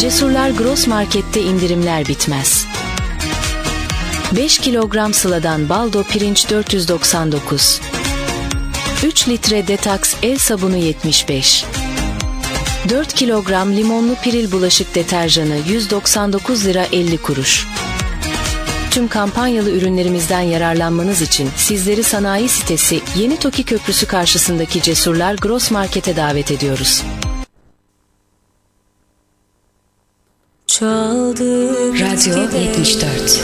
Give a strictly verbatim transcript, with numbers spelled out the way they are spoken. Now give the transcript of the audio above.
Cesurlar Gross Market'te indirimler bitmez. beş kilogram Sıla'dan baldo pirinç dört yüz doksan dokuz. üç litre Detox el sabunu yetmiş beş. dört kilogram limonlu Piril bulaşık deterjanı yüz doksan dokuz lira elli kuruş. Tüm kampanyalı ürünlerimizden yararlanmanız için sizleri sanayi sitesi Yeni Toki Köprüsü karşısındaki Cesurlar Gross Market'e davet ediyoruz. Çaldı Radyo yetmiş dört.